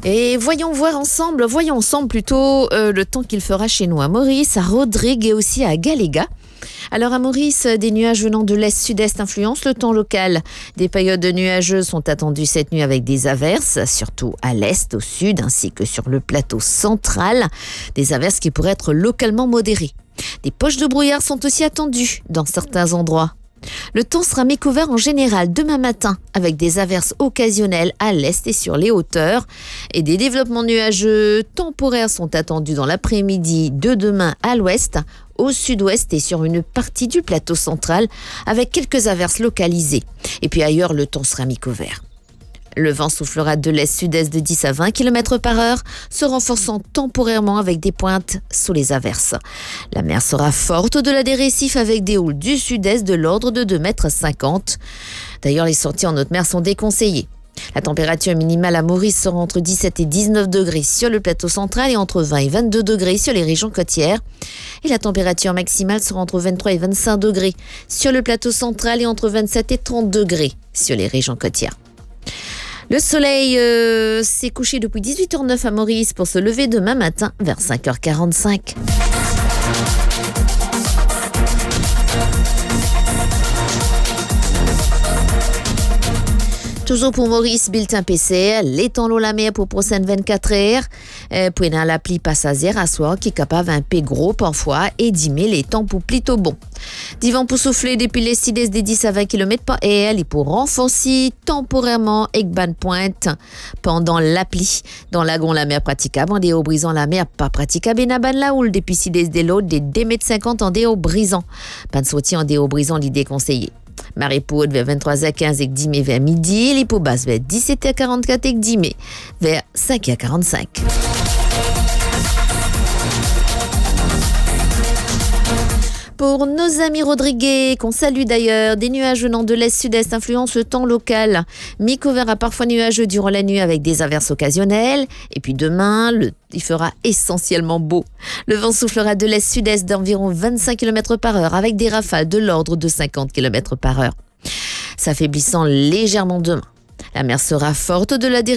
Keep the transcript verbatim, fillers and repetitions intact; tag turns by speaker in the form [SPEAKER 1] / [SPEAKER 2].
[SPEAKER 1] Et voyons voir ensemble, voyons ensemble plutôt euh, le temps qu'il fera chez nous à Maurice, à Rodrigue et aussi à Galéga. Alors à Maurice, des nuages venant de l'est-sud-est influencent le temps local. Des périodes nuageuses sont attendues cette nuit avec des averses, surtout à l'est, au sud, ainsi que sur le plateau central. Des averses qui pourraient être localement modérées. Des poches de brouillard sont aussi attendues dans certains endroits. Le temps sera mi-couvert en général demain matin avec des averses occasionnelles à l'est et sur les hauteurs. Et des développements nuageux temporaires sont attendus dans l'après-midi de demain à l'ouest, au sud-ouest et sur une partie du plateau central avec quelques averses localisées. Et puis ailleurs, le temps sera mi-couvert. Le vent soufflera de l'est-sud-est de dix à vingt kilomètres par heure, se renforçant temporairement avec des pointes sous les averses. La mer sera forte au-delà des récifs avec des houles du sud-est de l'ordre de deux mètres cinquante. D'ailleurs, les sorties en haute mer sont déconseillées. La température minimale à Maurice sera entre dix-sept et dix-neuf degrés sur le plateau central et entre vingt et vingt-deux degrés sur les régions côtières. Et la température maximale sera entre vingt-trois et vingt-cinq degrés sur le plateau central et entre vingt-sept et trente degrés sur les régions côtières. Le soleil euh, s'est couché depuis dix-huit heures neuf à Maurice pour se lever demain matin vers cinq heures quarante-cinq. Toujours pour Maurice, bulletin P C L, les temps l'eau la mer pour prochaine vingt-quatre heures. Euh, puis dans l'appli passagère à soir qui est capable un peu gros parfois et diminuer les temps pour plutôt bon. Divan pour souffler depuis les six des dix à vingt kilomètres par heure et pour renforcer temporairement avec ban pointe pendant l'appli. Dans lagon la mer praticable en déo brisant la mer pas praticable et naban la houle depuis six des l'autre des deux mètres cinquante en déo brisant. Pas de sortie en déo brisant l'idée conseillée. Marée haute vers vingt-trois heures quinze et dix mai vers midi, les peaux basses vers dix-sept heures quarante-quatre et dix mai vers cinq heures quarante-cinq. Pour nos amis rodriguais, qu'on salue d'ailleurs, des nuages venant de l'est-sud-est influencent le temps local. Mi-couvert à parfois nuageux durant la nuit avec des averses occasionnelles. Et puis demain, le, il fera essentiellement beau. Le vent soufflera de l'est-sud-est d'environ vingt-cinq kilomètres par heure avec des rafales de l'ordre de cinquante kilomètres par heure. S'affaiblissant légèrement demain. La mer sera forte au-delà des